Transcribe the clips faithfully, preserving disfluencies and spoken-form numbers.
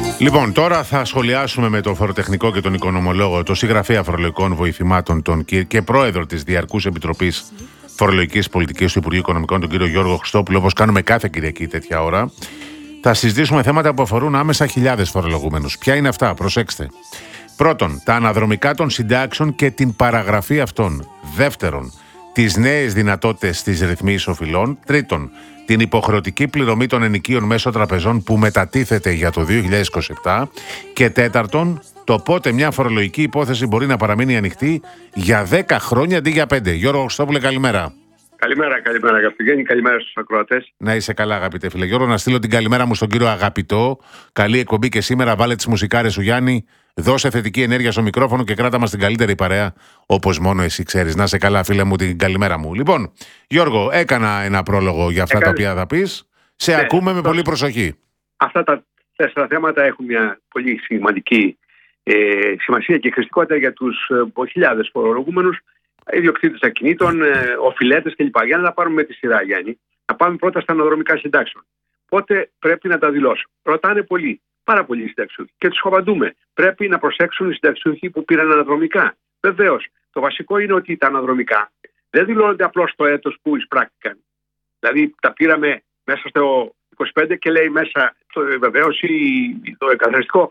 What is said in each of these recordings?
Λοιπόν, τώρα θα σχολιάσουμε με τον φοροτεχνικό και τον οικονομολόγο, τον συγγραφέα φορολογικών βοηθημάτων τον, και πρόεδρο της Διαρκούς Επιτροπής Φορολογικής Πολιτικής του Υπουργείου Οικονομικών, τον κύριο Γιώργο Χριστόπουλο, όπως κάνουμε κάθε Κυριακή τέτοια ώρα. Θα συζητήσουμε θέματα που αφορούν άμεσα χιλιάδες φορολογούμενους. Ποια είναι αυτά, προσέξτε. Πρώτον, τα αναδρομικά των συντάξεων και την παραγραφή αυτών. Δεύτερον, τις νέες δυνατότητες της ρυθμίσης οφειλών. Τρίτον, την υποχρεωτική πληρωμή των ενοικίων μέσω τραπεζών που μετατίθεται για το δύο χιλιάδες είκοσι επτά. Και τέταρτον, το πότε μια φορολογική υπόθεση μπορεί να παραμείνει ανοιχτή για δέκα χρόνια αντί για πέντε. Γιώργο Χριστόπουλε, καλημέρα. Καλημέρα, καλημέρα αγαπητοί. Καλημέρα στους ακροατές. Να είσαι καλά, αγαπητέ φίλε. Γιώργο, να στείλω την καλημέρα μου στον κύριο Αγαπητό. Καλή εκπομπή και σήμερα. Βάλε τις μουσικάρες σου, Γιάννη. Δώσε θετική ενέργεια στο μικρόφωνο και κράτα μας την καλύτερη παρέα, όπως μόνο εσύ ξέρεις. Να είσαι καλά, φίλε μου, την καλημέρα μου. Λοιπόν, Γιώργο, έκανα ένα πρόλογο για αυτά Έκανε. τα οποία θα πεις. Σε ναι, ακούμε με το... πολύ προσοχή. Αυτά τα τέσσερα θέματα έχουν μια πολύ σημαντική ε, σημασία και χρηστικότητα για τους ε, χιλιάδες φορολογούμενους, ιδιοκτήτες ακινήτων, ε, οφειλέτες κλπ. Για να τα πάρουμε με τη σειρά, Γιάννη. Να πάμε πρώτα στα αναδρομικά συντάξεων. Πότε πρέπει να τα δηλώσω? Ρωτάνε πολλοί. Πάρα πολλοί συνταξιούχοι. Και τους απαντούμε. Πρέπει να προσέξουν οι συνταξιούχοι που πήραν αναδρομικά. Βεβαίως. Το βασικό είναι ότι τα αναδρομικά δεν δηλώνονται απλώς το έτος που εισπράχτηκαν. Δηλαδή τα πήραμε μέσα στο είκοσι πέντε και λέει μέσα, βεβαίως το εκαθαριστικό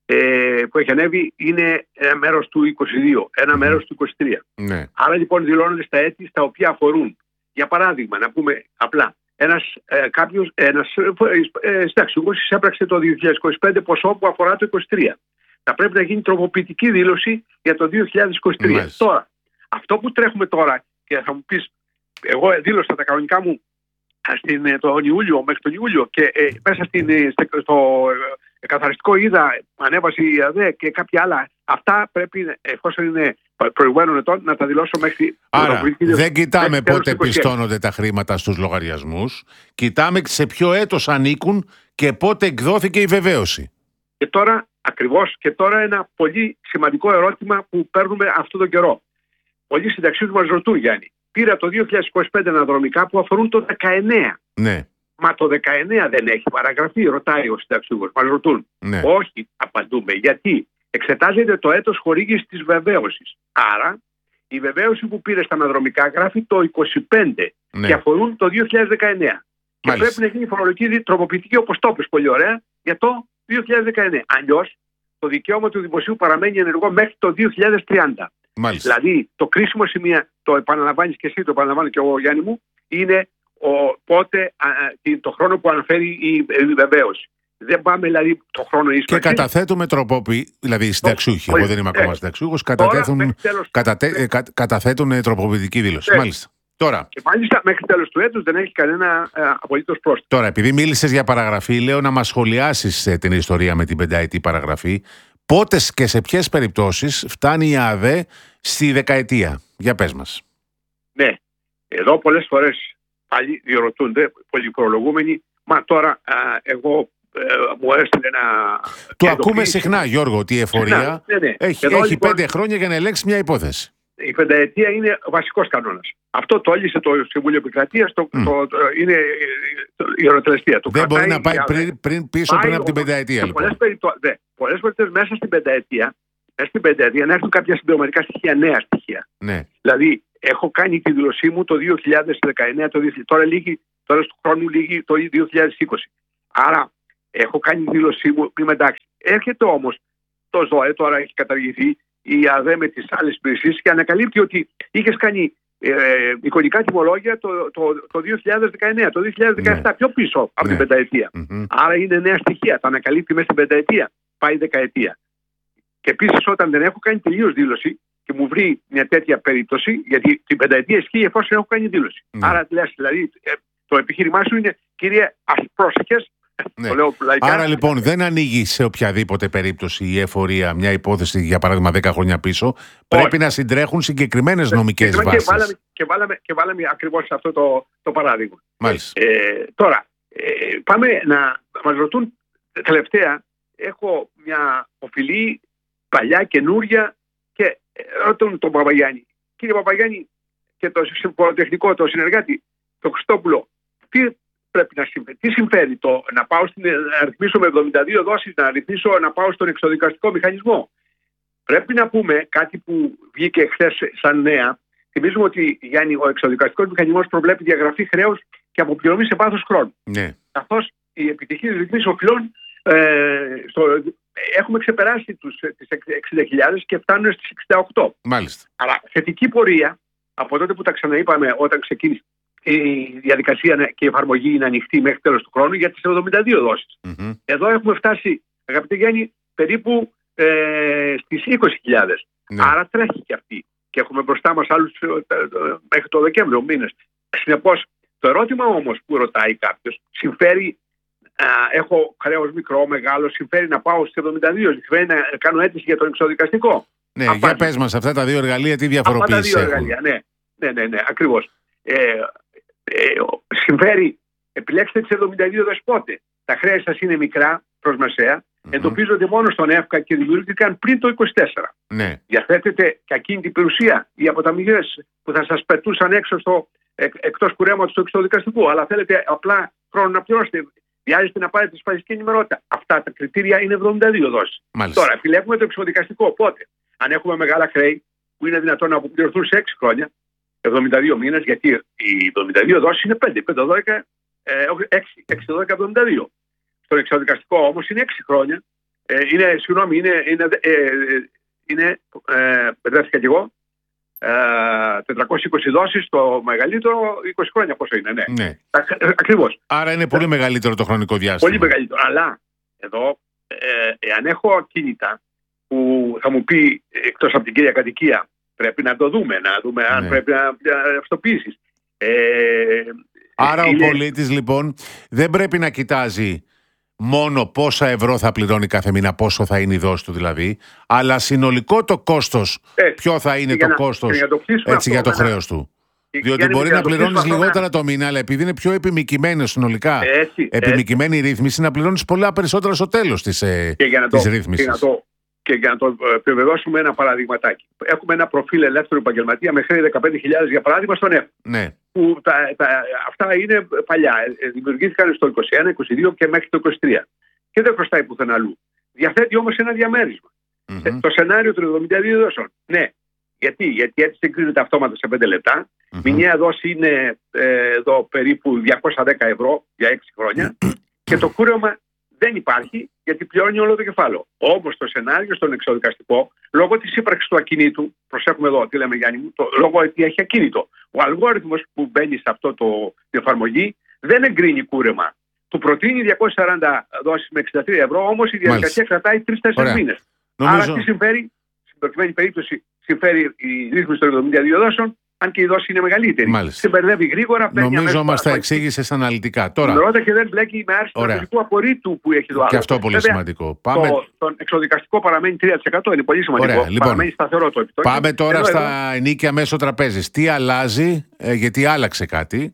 ε, που έχει ανέβει είναι ένα μέρος του είκοσι δύο, ένα μέρος του είκοσι τρία. Ναι. Άρα λοιπόν δηλώνονται στα έτη στα οποία αφορούν. Για παράδειγμα, να πούμε απλά. Ένας, ε, κάποιος, ένας ε, συνταξιούχος εισέπραξε το δύο χιλιάδες είκοσι πέντε ποσό που αφορά το είκοσι τρία. Θα πρέπει να γίνει τροποποιητική δήλωση για το δύο χιλιάδες είκοσι τρία. Μάλιστα. Τώρα, αυτό που τρέχουμε τώρα, και θα μου πεις, εγώ δήλωσα τα κανονικά μου στην, τον Ιούλιο, μέχρι τον Ιούλιο και ε, μέσα στην, στο ε, καθαριστικό είδα, ανέβασε η ΑΔΕ και κάποια άλλα. Αυτά πρέπει, εφόσον είναι προηγουμένων ετών, να τα δηλώσω μέχρι... Άρα, δεν κοιτάμε πότε πιστώνονται τα χρήματα στους λογαριασμούς. Κοιτάμε σε ποιο έτος ανήκουν και πότε εκδόθηκε η βεβαίωση. Και τώρα, ακριβώς, και τώρα ένα πολύ σημαντικό ερώτημα που παίρνουμε αυτόν τον καιρό. Πολλοί συνταξιούχοι μας ρωτούν, Γιάννη, πήρα το δύο χιλιάδες είκοσι πέντε αναδρομικά που αφορούν το δεκαεννέα. Ναι. Μα το δεκαεννέα δεν έχει παραγραφεί, ρωτάει ο συνταξιούχος. Μας ρωτούν. Ναι. Όχι, απαντούμε. Γιατί? Εξετάζεται το έτος χορήγησης της βεβαίωσης. Άρα, η βεβαίωση που πήρε στα αναδρομικά γράφει το είκοσι πέντε, ναι, και αφορούν το δύο χιλιάδες δεκαεννέα. Και Μάλιστα. πρέπει να γίνει φορολογική τροποποιητική, όπως το είπες πολύ ωραία, για το δύο χιλιάδες δεκαεννέα. Αλλιώς, το δικαίωμα του δημοσίου παραμένει ενεργό μέχρι το δύο χιλιάδες τριάντα. Μάλιστα. Δηλαδή, το κρίσιμο σημείο, το επαναλαμβάνεις και εσύ, το επαναλαμβάνω και εγώ, Γιάννη μου, είναι ο, πότε, α, το χρόνο που αναφέρει η, η βεβαίωση. Δεν πάμε δηλαδή το χρόνο ίσως. Και καταθέτουμε τροποποιη... δηλαδή οι συνταξιούχοι, εγώ δεν είμαι ακόμα συνταξιούχος, κατατε... ε, κα... καταθέτουν τροποποιητική δήλωση. Ε. Μάλιστα. Τώρα. Και μάλιστα μέχρι τέλος του έτους δεν έχει κανένα ε, απολύτως πρόστιμο. Τώρα, επειδή μίλησες για παραγραφή, λέω να μας σχολιάσεις ε, την ιστορία με την πενταετή παραγραφή. Πότε και σε ποιες περιπτώσεις φτάνει η ΑΔΕ στη δεκαετία? Για πες μας. Ναι. Εδώ πολλές φορές πάλι διερωτούνται πολλοί φορολογούμενοι. Μα τώρα α, εγώ ε, μου έστειλε ένα... Το ακούμε συχνά, Γιώργο, ότι η εφορία ναι, ναι. έχει, έχει λοιπόν, πέντε χρόνια για να ελέγξει μια υπόθεση. Η πενταετία είναι βασικός κανόνας. Αυτό το έλυσε το Συμβούλιο Επικρατείας, το, mm. το, το, είναι η οροτελεστία. Το δεν μπορεί να πάει πριν, πριν, πίσω πάει, πριν από την πενταετία. Λοιπόν. Πολλές περιπτώσεις πολλές περιπτώσεις μέσα στην πενταετία, μέσα στην πενταετία να έρθουν κάποια συμπληρωματικά στοιχεία, νέα στοιχεία. Ναι. Δηλαδή, έχω κάνει τη δήλωσή μου το δύο χιλιάδες δεκαεννέα, το δύο χιλιάδες, τώρα, λίγη, τώρα του χρόνου λίγη το δύο χιλιάδες είκοσι. Άρα, έχω κάνει τη δήλωσή μου, είμαι εντάξει. Έρχεται όμως το ΖΟΕ, τώρα έχει καταργηθεί, η ΑΔΕ με τις άλλες υπηρεσίες και ανακαλύπτει ότι είχες κάνει ε, εικονικά τιμολόγια το, το, το δύο χιλιάδες δεκαεννέα, το δύο χιλιάδες δεκαεπτά, ναι, πιο πίσω από ναι. την πενταετία. Mm-hmm. Άρα είναι νέα στοιχεία. Τα ανακαλύπτει μέσα στην πενταετία. Πάει δεκαετία. Και επίσης όταν δεν έχω κάνει τελείως δήλωση και μου βρει μια τέτοια περίπτωση, γιατί την πενταετία ισχύει εφόσον έχω κάνει δήλωση. Mm. Άρα λες, δηλαδή το επιχείρημά σου είναι, κύριε, ας πρόσεχες. Ναι. Άρα λοιπόν δεν ανοίγει σε οποιαδήποτε περίπτωση η εφορία μια υπόθεση, για παράδειγμα δέκα χρόνια πίσω. Όχι. Πρέπει να συντρέχουν συγκεκριμένες νομικές βάσεις. Και βάλαμε, και βάλαμε, και βάλαμε ακριβώς αυτό το, το παράδειγμα. Μάλιστα. Ε, τώρα, ε, πάμε να μας ρωτούν τελευταία. Έχω μια οφειλή παλιά, καινούρια και ρωτούν τον Παπαγιάννη. Κύριε Παπαγιάννη και το φοροτεχνικό, το συνεργάτη, το Χριστόπουλο, τι πρέπει να συμφέρει. Τι συμφέρει το να πάω στην, να ρυθμίσω με εβδομήντα δύο δόσεις, να ρυθμίσω να πάω στον εξοδικαστικό μηχανισμό. Πρέπει να πούμε κάτι που βγήκε χθες σαν νέα. Θυμίζουμε ότι, Γιάννη, ο εξοδικαστικός μηχανισμός προβλέπει διαγραφή χρέους και αποπληρωμή σε βάθος χρόνου. Ναι. Καθώς η επιτυχή ρυθμίση οφειλών ε, στο, έχουμε ξεπεράσει τους, τις εξήντα χιλιάδες και φτάνουν στις εξήντα οκτώ. Μάλιστα. Αλλά θετική πορεία από τότε που τα ξαναείπαμε όταν ξεκίνησε η διαδικασία και η εφαρμογή είναι ανοιχτή μέχρι τέλος του χρόνου για τις εβδομήντα δύο δόσεις. Mm-hmm. Εδώ έχουμε φτάσει, αγαπητέ Γιάννη, περίπου ε, στις είκοσι χιλιάδες. Ναι. Άρα τρέχει και αυτή. Και έχουμε μπροστά μας άλλους μέχρι το Δεκέμβριο μήνες. Συνεπώς, το ερώτημα όμως που ρωτάει κάποιος, συμφέρει, α, έχω χρέος μικρό, μεγάλο, συμφέρει να πάω στις εβδομήντα δύο, συμφέρει να κάνω αίτηση για τον εξοδικαστικό. Ναι, Απάντηση. Για πες μας αυτά τα δύο εργαλεία τι διαφοροποίηση έχουν. Αυτά τα δύο εργαλεία, ναι, ναι, ναι, ναι ακριβώς. Ε, ε, συμφέρει, επιλέξτε τις εβδομήντα δύο δόσεις πότε. Τα χρέη σας είναι μικρά προς μεσαία, mm-hmm. εντοπίζονται μόνο στον ΕΦΚΑ και δημιουργήθηκαν πριν το είκοσι τέσσερα. Ναι. Διαθέτετε και ακίνητη περιουσία ή αποταμιές που θα σας πετούσαν έξω στο, εκ, εκτός κουρέματος του εξοδικαστικού, αλλά θέλετε απλά χρόνο να πληρώσετε. Βιάζεστε να πάρετε τη σφαγιστική ενημερότητα. Αυτά τα κριτήρια είναι εβδομήντα δύο δόσεις. Μάλιστα. Τώρα, επιλέγουμε το εξοδικαστικό. Πότε? Αν έχουμε μεγάλα χρέη που είναι δυνατόν να αποπληρωθούν σε έξι χρόνια, εβδομήντα δύο μήνες, γιατί οι εβδομήντα δύο δόσεις είναι πέντε, πέντε, δώδεκα, έξι, έξι, δώδεκα, εβδομήντα δύο. Στο εξοδικαστικό όμως είναι έξι χρόνια. Ε, είναι, συγγνώμη, είναι, είναι, ε, είναι ε, μπερδεύτηκα κι εγώ, ε, τετρακόσιες είκοσι δόσεις το μεγαλύτερο, είκοσι χρόνια πόσο είναι, ναι. ναι. Ακριβώς. Άρα είναι πολύ μεγαλύτερο το χρονικό διάστημα. Πολύ μεγαλύτερο. Αλλά εδώ, ε, εάν έχω ακίνητα που θα μου πει εκτός από την κύρια κατοικία, πρέπει να το δούμε, να δούμε αν ναι. πρέπει να αυτοποιήσεις. Ε, Άρα είναι... ο πολίτης λοιπόν δεν πρέπει να κοιτάζει μόνο πόσα ευρώ θα πληρώνει κάθε μήνα, πόσο θα είναι η δόση του δηλαδή, αλλά συνολικό το κόστος, ε, ποιο θα είναι το να, κόστος για το έτσι αυτό, για το να... χρέος του. Και, Διότι μπορεί να πληρώνεις λιγότερα το μήνα, αλλά επειδή είναι πιο επιμικημένο συνολικά, έτσι, επιμικημένη έτσι. η ρύθμιση, να πληρώνεις πολλά περισσότερα στο τέλος της, της ρύθμισης. Και για να το επιβεβαιώσουμε ένα παραδειγματάκι. Έχουμε ένα προφίλ ελεύθερου επαγγελματία με χρέη δεκαπέντε χιλιάδες για παράδειγμα στον ΕΦ. Ναι. Που τα, τα, αυτά είναι παλιά. Δημιουργήθηκαν στο είκοσι ένα, είκοσι δύο και μέχρι το είκοσι τρία. Και δεν χρωστάει πουθενά αλλού. Διαθέτει όμως ένα διαμέρισμα. Mm-hmm. Το σενάριο των εβδομήντα δύο δόσεων. Ναι. Γιατί, Γιατί έτσι εγκρίνεται αυτόματα σε πέντε λεπτά. Mm-hmm. Μηνιαία δόση είναι ε, εδώ περίπου διακόσια δέκα ευρώ για έξι χρόνια. Και το κούρεμα δεν υπάρχει, γιατί πληρώνει όλο το κεφάλαιο. Όμως το σενάριο στον εξοδικαστικό, λόγω της ύπαρξης του ακινήτου, προσέχουμε εδώ τι λέμε Γιάννη μου, το, λόγω ότι έχει ακίνητο, ο αλγόριθμος που μπαίνει σε αυτό το εφαρμογή δεν εγκρίνει κούρεμα. Του προτείνει διακόσιες σαράντα δόσεις με εξήντα τρία ευρώ, όμως η διαδικασία κρατάει τρεις τέσσερις μήνες. Νομίζω... Άρα τι συμφέρει, στην προκειμένη περίπτωση, συμφέρει η ρύθμιση των εβδομήντα δύο δόσεων, αν και η δόση είναι μεγαλύτερη. Σε μπερδεύει γρήγορα. Νομίζω μας τα εξήγησες αναλυτικά. Τώρα. Ρώτα και δεν μπλέκει με άρση του τραπεζικού απορρίτου που έχει το άλλο. Και αυτό πολύ Βέβαια, σημαντικό. Πάμε... Το, το εξοδικαστικό παραμένει τρία τοις εκατό, είναι πολύ σημαντικό. Ωραία, λοιπόν, παραμένει σταθερό το επιτόκιο. Πάμε τώρα εδώ, στα εδώ. ενίκια μέσω τραπέζης. Τι αλλάζει, ε, γιατί άλλαξε κάτι,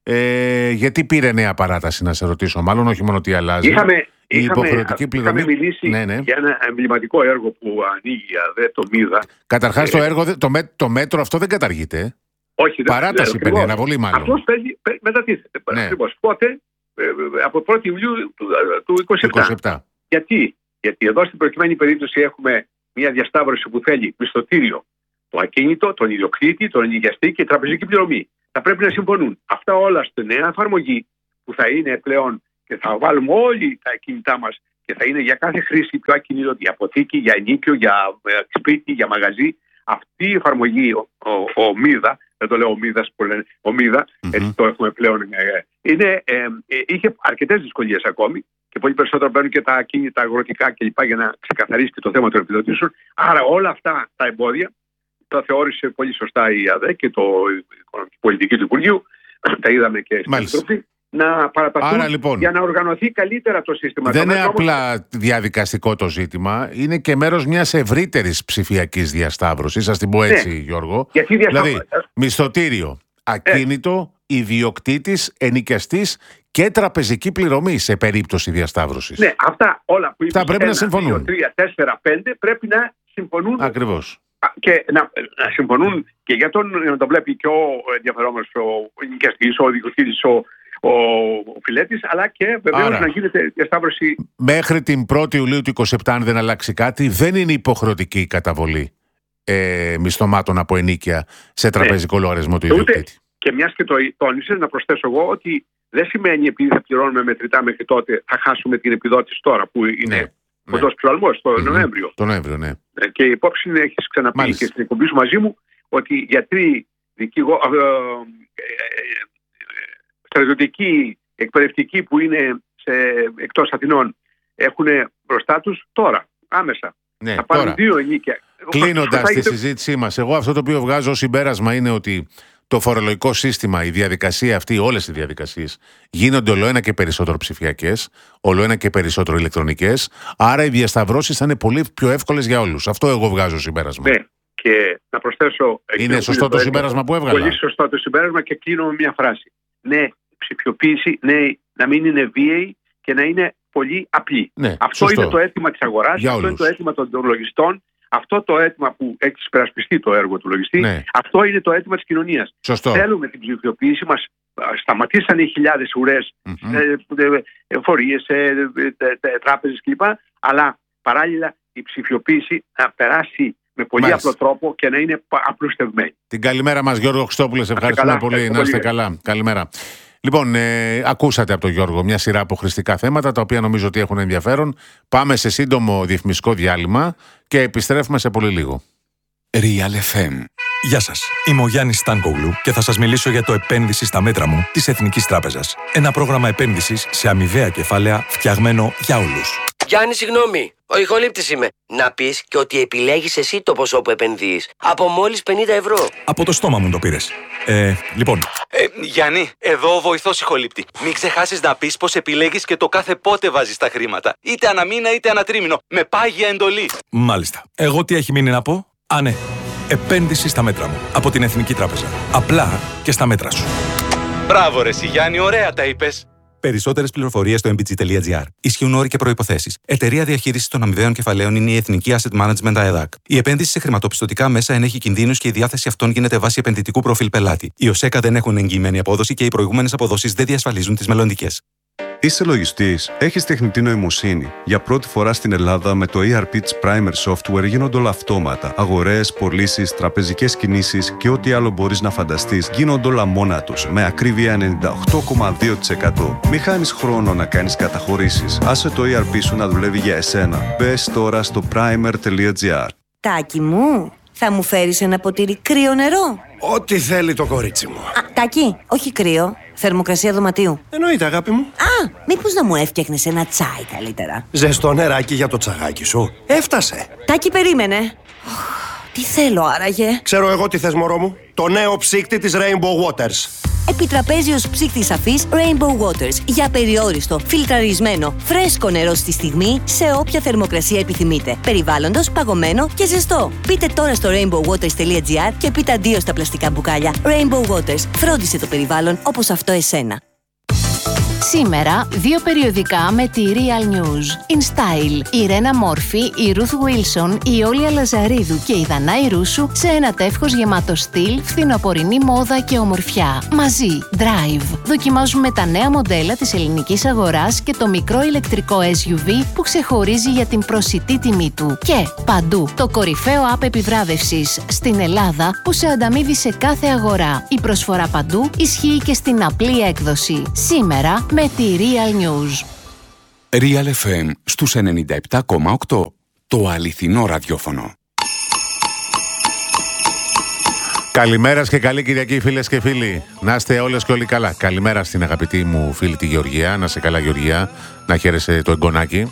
ε, γιατί πήρε νέα παράταση, να σε ρωτήσω. Μάλλον όχι μόνο τι αλλάζει. Είχαμε, η υποχρεωτική πληρωμή. Είχαμε μιλήσει ναι, ναι. για ένα εμβληματικό έργο που ανοίγει, δε το μίδα. Καταρχάς, ε, το, έργο, το, μέ, το μέτρο αυτό δεν καταργείται. Όχι, παράταση παίρνει, αναβολή μάλλον. Αυτός παίζει, μετατίθεται. Ναι. Ακριβώς. Πότε, από πρώτη Ιουλίου του, του είκοσι επτά. είκοσι επτά. Γιατί? Γιατί εδώ στην προκειμένη περίπτωση έχουμε μια διασταύρωση που θέλει μισθωτήριο, το ακίνητο, τον ιδιοκτήτη, τον ενοικιαστή και τραπεζική πληρωμή. Θα πρέπει να συμφωνούν. Αυτά όλα στη νέα εφαρμογή που θα είναι πλέον και θα βάλουμε όλοι τα ακίνητά μας και θα είναι για κάθε χρήση πιο ακίνητο, για αποθήκη, για ενοίκιο, για σπίτι, για μαγαζί. Αυτή η εφαρμογή, ο, ο, ο ΜΥΔΑ, δεν το λέω ο Μίδας που λένε ο Μίδα, mm-hmm. έτσι το έχουμε πλέον. Ε, είναι, ε, ε, είχε αρκετές δυσκολίες ακόμη και πολύ περισσότερο παίρνουν και τα ακίνητα αγροτικά κλπ. Για να ξεκαθαρίσει και το θέμα των επιδοτήσεων. Άρα όλα αυτά τα εμπόδια τα θεώρησε πολύ σωστά η ΑΔΕ και το Οικονομική Πολιτική του Υπουργείου. Τα είδαμε και στην Επιτροπή. Να παραταθούν Άρα, λοιπόν, για να οργανωθεί καλύτερα το σύστημα. Δεν είναι απλά όμως... διαδικαστικό το ζήτημα, είναι και μέρος μιας ευρύτερης ψηφιακής διασταύρωσης, ας την πω έτσι, ναι. Γιώργο. Γιατί δηλαδή, μισθωτήριο, ακίνητο, ε. ιδιοκτήτης, ενοικιαστής και τραπεζική πληρωμή σε περίπτωση διασταύρωσης. Ναι, αυτά όλα που είπες, πρέπει ένα, να συμφωνούν. δύο, τρία, τέσσερα, πέντε πρέπει να συμφωνούν. Ακριβώς. Και να, να συμφωνούν και για τον να το βλέπει και ο ενδιαφερόμενος, ο ενοικιαστής, ο ιδιοκτήτης, ο ο, ο φιλέτης, αλλά και βεβαίως να γίνεται διασταύρωση. Μέχρι την πρώτη Ιουλίου του είκοσι επτά, αν δεν αλλάξει κάτι, δεν είναι υποχρεωτική η καταβολή ε, μισθωμάτων από ενοίκια σε τραπεζικό ναι. λογαριασμό του ιδιοκτήτη. Και μιας και το τόνισες, να προσθέσω εγώ ότι δεν σημαίνει επειδή θα πληρώνουμε μετρητά μέχρι τότε θα χάσουμε την επιδότηση τώρα που είναι ναι. κοντός ναι. ψηφαλμός, το mm-hmm. Νοέμβριο. Το Νοέμβριο, ναι. Και η υπόψη είναι, έχεις ξαναπεί Μάλιστα. και στην εκπομπή σου μαζί μου, ότι οι γιατροί, δικηγό, ε, ε, ε, στρατιωτικοί, εκπαιδευτικοί που είναι σε, εκτός Αθηνών έχουν μπροστά τους τώρα, άμεσα. Ναι, θα πάρουν δύο ενίκια. Κλείνοντας τη έχετε... συζήτησή μας, εγώ αυτό το οποίο βγάζω ως συμπέρασμα είναι ότι το φορολογικό σύστημα, η διαδικασία αυτή, όλες οι διαδικασίες γίνονται ολοένα και περισσότερο ψηφιακές, ολοένα και περισσότερο ηλεκτρονικές, άρα οι διασταυρώσεις θα είναι πολύ πιο εύκολες για όλους. Αυτό εγώ βγάζω συμπέρασμα. Ναι, και να προσθέσω... Είναι σωστό το συμπέρασμα που έβγαλα. Πολύ σωστό το συμπέρασμα και κλείνω με μια φράση. Ναι, ψηφιοποίηση, ναι, να μην είναι βίαιη και να είναι πολύ απλή. Ναι, αυτό σωστό. Είναι το αίτημα της αγοράς, για αυτό όλους. Είναι το αίτημα των λογιστών. Αυτό το αίτημα που έχει υπερασπιστεί το έργο του λογιστή, ναι. αυτό είναι το αίτημα της κοινωνίας. Σωστό. Θέλουμε την ψηφιοποίηση μας. Σταματήσαν οι χιλιάδες ουρές, mm-hmm. εφορίες, τράπεζες κλπ. Αλλά παράλληλα η ψηφιοποίηση να περάσει με πολύ Μάλιστα. απλό τρόπο και να είναι απλουστευμένη. Την καλημέρα μας, Γιώργο Χριστόπουλε. Ευχαριστούμε καλά, πολύ. Να είστε καλά. Καλημέρα. Λοιπόν, ε, ακούσατε από τον Γιώργο μια σειρά από χρηστικά θέματα, τα οποία νομίζω ότι έχουν ενδιαφέρον. Πάμε σε σύντομο διαφημιστικό διάλειμμα και επιστρέφουμε σε πολύ λίγο. Real εφ εμ. Γεια σας, είμαι ο Γιάννης Στάνκογλου και θα σας μιλήσω για το επένδυση στα μέτρα μου της Εθνικής Τράπεζας. Ένα πρόγραμμα επένδυσης σε αμοιβαία κεφάλαια φτιαγμένο για όλους. Γιάννη, συγγνώμη. Ο ηχολήπτης είμαι. Να πεις και ότι επιλέγεις εσύ το ποσό που επενδύεις. Από μόλις πενήντα ευρώ. Από το στόμα μου το πήρες. Ε, λοιπόν. Ε, Γιάννη, εδώ ο βοηθός ηχολήπτη. Μην ξεχάσεις να πεις πως επιλέγεις και το κάθε πότε βάζεις τα χρήματα. Είτε αναμήνα είτε ανατρίμηνο. Με πάγια εντολή. Μάλιστα. Εγώ τι έχει μείνει να πω? Α, ναι. Επένδυση στα μέτρα μου. Από την Εθνική Τράπεζα. Απλά και στα μέτρα σου. Μπράβο, ρε συ, Γιάννη, ωραία τα είπες. Περισσότερες πληροφορίες στο εμ μπι τζι τελεία τζι άρ. Ισχύουν όροι και προϋποθέσεις. Εταιρεία διαχείρισης των αμοιβαίων κεφαλαίων είναι η Εθνική Asset Management ΑΕΔΑΚ. Η επένδυση σε χρηματοπιστωτικά μέσα ενέχει κινδύνους και η διάθεση αυτών γίνεται βάσει επενδυτικού προφίλ πελάτη. Οι ΟΣΕΚΑ δεν έχουν εγγυημένη απόδοση και οι προηγούμενες αποδόσεις δεν διασφαλίζουν τις μελλοντικές. Είσαι λογιστής, έχεις τεχνητή νοημοσύνη. Για πρώτη φορά στην Ελλάδα με το ι αρ πι της Primer Software γίνονται όλα αυτόματα. Αγορές, πωλήσεις, τραπεζικές κινήσεις και ό,τι άλλο μπορείς να φανταστείς γίνονται όλα μόνα τους, με ακρίβεια ενενήντα οκτώ κόμμα δύο τοις εκατό. Μη χάνεις χρόνο να κάνεις καταχωρήσεις. Άσε το ι αρ πι σου να δουλεύει για εσένα. Μπες τώρα στο primer τελεία τζι άρ. Τάκη μου, θα μου φέρεις ένα ποτήρι κρύο νερό? Ό,τι θέλει το κορίτσι μου. Α, Τάκη, όχι κρύο. Θερμοκρασία δωματίου. Εννοείται, αγάπη μου. Α, μήπως να μου έφτιαχνες ένα τσάι καλύτερα? Ζεστό νεράκι για το τσαγάκι σου. Έφτασε. Τάκη, περίμενε. Τι θέλω άραγε? Ξέρω εγώ τι θες, μωρό μου. Το νέο ψύκτη της Rainbow Waters. Επιτραπέζιος ψύκτης αφής Rainbow Waters. Για περιόριστο, φιλτραρισμένο, φρέσκο νερό στη στιγμή, σε όποια θερμοκρασία επιθυμείτε. Περιβάλλοντος, παγωμένο και ζεστό. Μπείτε τώρα στο rainbow waters τελεία τζι άρ και πείτε αντίο στα πλαστικά μπουκάλια. Rainbow Waters. Φρόντισε το περιβάλλον όπως αυτό εσένα. Σήμερα, δύο περιοδικά με τη Real News. In Style, η Ρένα Μόρφη, η Ruth Wilson, η Όλια Λαζαρίδου και η Δανάη Ρούσου σε ένα τεύχος γεμάτο στυλ, φθινοπορεινή μόδα και ομορφιά. Μαζί, Drive. Δοκιμάζουμε τα νέα μοντέλα της ελληνικής αγοράς και το μικρό ηλεκτρικό ες γιου βι που ξεχωρίζει για την προσιτή τιμή του. Και παντού, το κορυφαίο app επιβράβευσης στην Ελλάδα που σε ανταμείβει σε κάθε αγορά. Η προσφορά παντού ισχύει και στην απλή έκδοση. Σήμερα, με τη Real News. Real εφ εμ στους ενενήντα επτά κόμμα οκτώ. Το αληθινό ραδιόφωνο. Καλημέρα και καλή Κυριακή, φίλες και φίλοι. Να είστε όλες και όλοι καλά. Καλημέρα στην αγαπητή μου φίλη τη Γεωργία. Να σε καλά, Γεωργία. Να χαίρεσαι το εγγονάκι.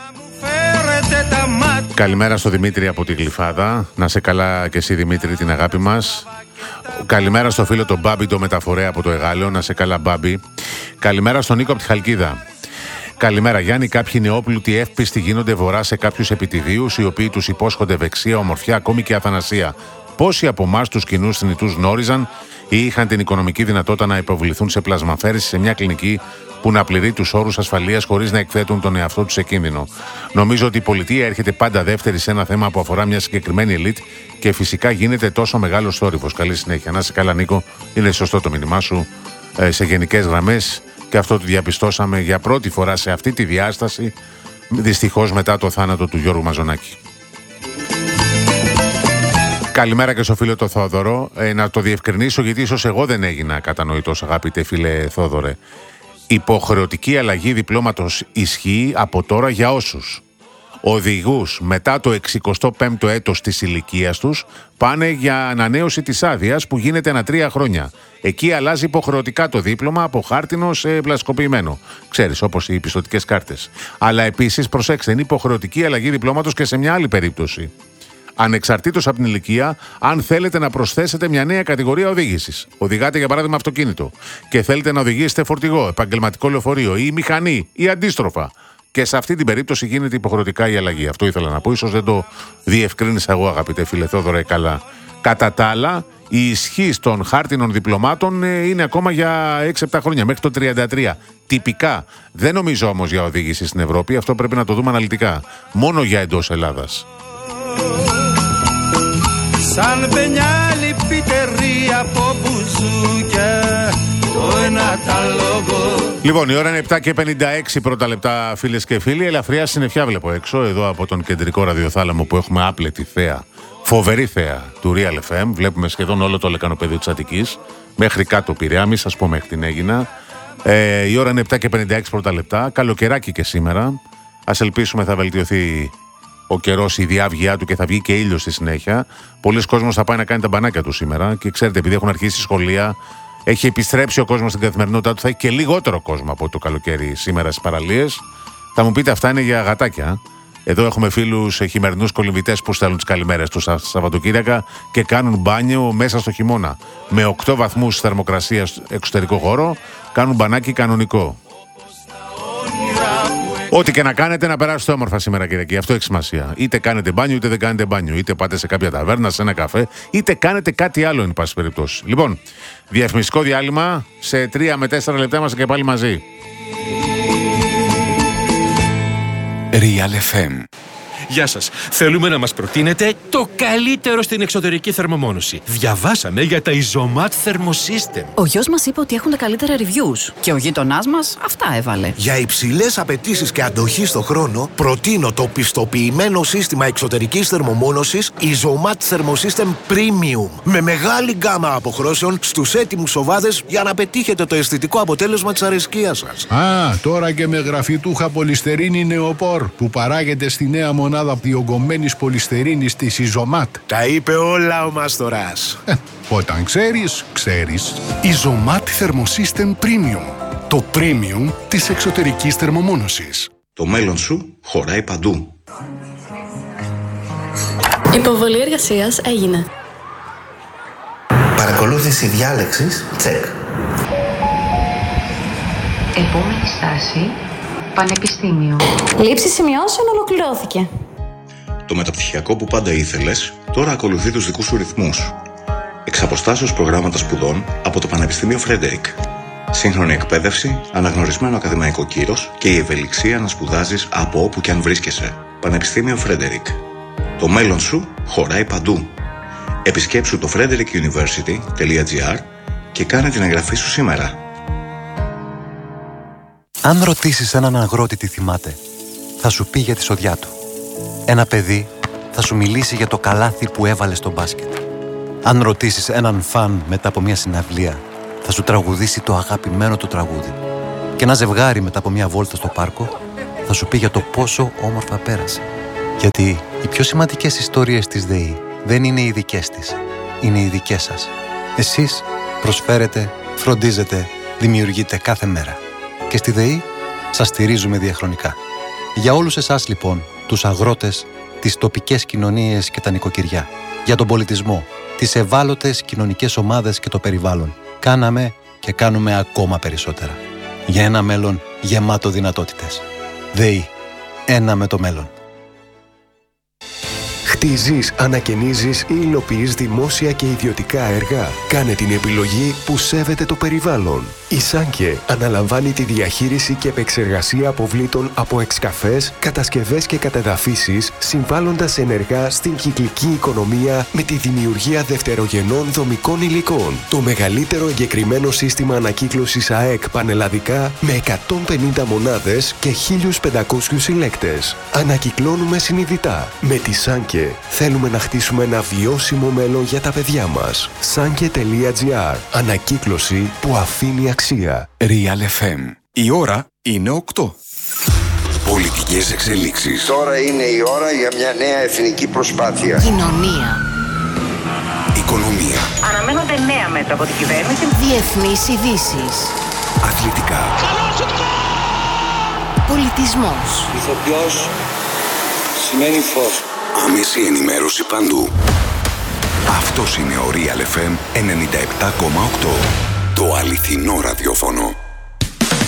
Καλημέρα στο Δημήτρη από τη Γλυφάδα. Να σε καλά και εσύ, Δημήτρη, την αγάπη μας. Καλημέρα στο φίλο τον Μπάμπη, το μεταφορέα από το Εγάλεο. Να σε καλά, Μπάμπη. Καλημέρα στον Νίκο από τη Χαλκίδα. Καλημέρα, Γιάννη. Κάποιοι νεόπλουτοι εύπιστοι γίνονται βορρά σε κάποιους επιτιδίους, οι οποίοι τους υπόσχονται ευεξία, ομορφιά, ακόμη και αθανασία. Πόσοι από εμάς τους κοινούς θνητούς γνώριζαν ή είχαν την οικονομική δυνατότητα να υποβληθούν σε πλασμαφέρηση σε μια κλινική που να πληρεί τους όρους ασφαλείας χωρίς να εκθέτουν τον εαυτό τους σε κίνδυνο? Νομίζω ότι η πολιτεία έρχεται πάντα δεύτερη σε ένα θέμα που αφορά μια συγκεκριμένη ελίτ και φυσικά γίνεται τόσο μεγάλος θόρυβος. Καλή συνέχεια. Να είσαι καλά, Νίκο. Είναι σωστό το μήνυμά σου ε, σε γενικές γραμμές Και αυτό το διαπιστώσαμε για πρώτη φορά σε αυτή τη διάσταση, δυστυχώς μετά το θάνατο του Γιώργου Μαζονάκη. Καλημέρα και στο φίλο το Θόδωρο. Ε, να το διευκρινίσω, γιατί ίσως εγώ δεν έγινα κατανοητός, αγαπητέ φίλε Θόδωρε. Υποχρεωτική αλλαγή διπλώματος ισχύει από τώρα για όσους οδηγούς μετά το εξηκοστό πέμπτο έτος της ηλικίας τους πάνε για ανανέωση της άδειας που γίνεται ανά τρία χρόνια. Εκεί αλλάζει υποχρεωτικά το δίπλωμα από χάρτινο σε πλαστικοποιημένο. Ξέρεις, όπως οι πιστωτικές κάρτες. Αλλά επίσης, προσέξτε, είναι υποχρεωτική αλλαγή διπλώματος και σε μια άλλη περίπτωση. Ανεξαρτήτως από την ηλικία, αν θέλετε να προσθέσετε μια νέα κατηγορία οδήγησης. Οδηγάτε για παράδειγμα αυτοκίνητο και θέλετε να οδηγήσετε φορτηγό, επαγγελματικό λεωφορείο ή μηχανή ή αντίστροφα. Και σε αυτή την περίπτωση γίνεται υποχρεωτικά η αλλαγή. Αυτό ήθελα να πω. Ίσως δεν το διευκρίνησα εγώ, αγαπητέ φίλε Θόδωρα, καλά. Κατά τα άλλα, η ισχύ των χάρτινων διπλωμάτων είναι ακόμα για έξι επτά χρόνια, μέχρι το τριάντα τρία. Τυπικά. Δεν νομίζω όμως για οδήγηση στην Ευρώπη. Αυτό πρέπει να το δούμε αναλυτικά. Μόνο για εντός Ελλάδας. Σαν πενιάλη πιτερή από μπουζούκια, το ένα τα λόγο. Λοιπόν, η ώρα είναι επτά και πενήντα έξι πρώτα λεπτά, φίλες και φίλοι. Ελαφριά συννεφιά βλέπω έξω, εδώ από τον κεντρικό ραδιοθάλαμο που έχουμε άπλετη θέα, φοβερή θέα του Real εφ εμ. Βλέπουμε σχεδόν όλο το λεκανοπεδίο της Αττικής, μέχρι κάτω Πειραιά, μη σας πω μέχρι την Αίγινα. Ε, η ώρα είναι επτά και πενήντα έξι πρώτα λεπτά, καλοκαιράκι και σήμερα. Ας ελπίσουμε θα βελτιωθεί ο καιρός, η διάβγειά του και θα βγει και ήλιος στη συνέχεια. Πολλοί κόσμος θα πάει να κάνει τα μπανάκια του σήμερα και ξέρετε, επειδή έχουν αρχίσει σχολεία, έχει επιστρέψει ο κόσμος στην καθημερινότητά του, θα έχει και λιγότερο κόσμο από το καλοκαίρι σήμερα στις παραλίες. Θα μου πείτε, αυτά είναι για γατάκια. Εδώ έχουμε φίλους χειμερινούς κολυμβητές που στέλνουν τις καλημέρες τους στα Σαββατοκύριακα και κάνουν μπάνιο μέσα στο χειμώνα. Με οκτώ βαθμούς θερμοκρασία στο εξωτερικό χώρο, κάνουν μπανάκι κανονικό. Ό,τι και να κάνετε, να περάσετε όμορφα σήμερα, Κυριακή. Αυτό έχει σημασία. Είτε κάνετε μπάνιο, είτε δεν κάνετε μπάνιο. Είτε πάτε σε κάποια ταβέρνα, σε ένα καφέ, είτε κάνετε κάτι άλλο, εν πάση περιπτώσει. Λοιπόν, διαφημιστικό διάλειμμα. Σε τρία με τέσσερα λεπτά είμαστε και πάλι μαζί. Real εφ εμ. Γεια σας. Θέλουμε να μας προτείνετε το καλύτερο στην εξωτερική θερμομόνωση. Διαβάσαμε για τα Isomat Thermosystem. Ο γιος μας είπε ότι έχουν τα καλύτερα reviews και ο γείτονάς μας αυτά έβαλε. Για υψηλές απαιτήσεις και αντοχή στο χρόνο, προτείνω το πιστοποιημένο σύστημα εξωτερικής θερμομόνωσης Isomat Thermosystem Premium. Με μεγάλη γκάμα αποχρώσεων στους έτοιμους οβάδες για να πετύχετε το αισθητικό αποτέλεσμα της αρεσκίας σας. Α, τώρα και με γραφιτούχα πολυστερίνη νεοπόρ που παράγεται στη νέα μονάδα διογκωμένης πολυστερίνης της Isomat. Τα είπε όλα ο Μάστορας. Ε, όταν ξέρεις, ξέρεις. Isomat Thermosystem Premium. Το premium της εξωτερικής θερμομόνωσης. Το μέλλον σου χωράει παντού. Υποβολή εργασίας έγινε. Παρακολούθηση διάλεξης, check. Επόμενη στάση, Πανεπιστήμιο. Λήψη σημειώσεων ολοκληρώθηκε. Το μεταπτυχιακό που πάντα ήθελες, τώρα ακολουθεί τους δικούς σου ρυθμούς. Εξ αποστάσεως προγράμματα σπουδών από το Πανεπιστήμιο Φρέντερικ. Σύγχρονη εκπαίδευση, αναγνωρισμένο ακαδημαϊκό κύρος και η ευελιξία να σπουδάζεις από όπου και αν βρίσκεσαι. Πανεπιστήμιο Φρέντερικ. Το μέλλον σου χωράει παντού. Επισκέψου το frederick university τελεία gr και κάνε την εγγραφή σου σήμερα. Αν ρωτήσεις έναν αγρότη τι θυμάται, θα σου πει για τη σοδιά του. Ένα παιδί θα σου μιλήσει για το καλάθι που έβαλε στο μπάσκετ. Αν ρωτήσεις έναν φαν μετά από μια συναυλία, θα σου τραγουδήσει το αγαπημένο του τραγούδι. Και ένα ζευγάρι μετά από μια βόλτα στο πάρκο, θα σου πει για το πόσο όμορφα πέρασε. Γιατί οι πιο σημαντικές ιστορίες της ΔΕΗ δεν είναι οι δικές της, είναι οι δικές σας. Εσείς προσφέρετε, φροντίζετε, δημιουργείτε κάθε μέρα. Και στη ΔΕΗ σας στηρίζουμε διαχρονικά. Για όλους εσάς λοιπόν, τους αγρότες, τις τοπικές κοινωνίες και τα νοικοκυριά, για τον πολιτισμό, τις ευάλωτες κοινωνικές ομάδες και το περιβάλλον, κάναμε και κάνουμε ακόμα περισσότερα. Για ένα μέλλον γεμάτο δυνατότητες. ΔΕΗ. Ένα με το μέλλον. Χτίζεις, ανακαινίζεις ή υλοποιείς δημόσια και ιδιωτικά έργα. Κάνε την επιλογή που σέβεται το περιβάλλον. Η Σάνκε αναλαμβάνει τη διαχείριση και επεξεργασία αποβλήτων από εξκαφές, κατασκευές και κατεδαφίσεις, συμβάλλοντας ενεργά στην κυκλική οικονομία με τη δημιουργία δευτερογενών δομικών υλικών. Το μεγαλύτερο εγκεκριμένο σύστημα ανακύκλωσης ΑΕΚ πανελλαδικά με εκατόν πενήντα μονάδες και χίλιους πεντακόσιους συλλέκτες. Ανακυκλώνουμε συνειδητά. Με τη Σάνκε θέλουμε να χτίσουμε ένα βιώσιμο μέλλον για τα παιδιά μας. Σάνκε τελεία τζι άρ. Ανακύκλωση που αφήνει αξία. Real εφ εμ. Η ώρα είναι οκτώ. Πολιτικές εξελίξεις. Τώρα είναι η ώρα για μια νέα εθνική προσπάθεια. Κοινωνία. Οικονομία. Αναμένονται νέα μέτρα από την κυβέρνηση. Διεθνείς ειδήσεις. Αθλητικά. Πολιτισμός. Ηθοποιός σημαίνει φως. Άμεση ενημέρωση παντού. Αυτός είναι ο Real εφ εμ ενενήντα επτά κόμμα οκτώ. Το αληθινό ραδιόφωνο.